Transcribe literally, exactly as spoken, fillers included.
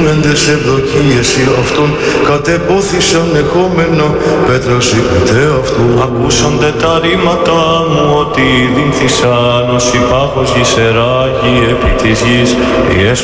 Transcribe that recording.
κείμεντες ευδοκίες οι αυτών κατεπόθησαν εχόμενο πέτρας υπητέ αυτού. Ακούσονται τα ρήματα μου ότι δίνθησαν ως υπάχος γης εράγη επί της γης,